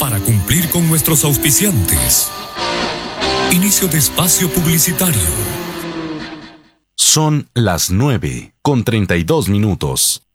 para cumplir con nuestros auspiciantes. Inicio de espacio publicitario. Son las 9:32.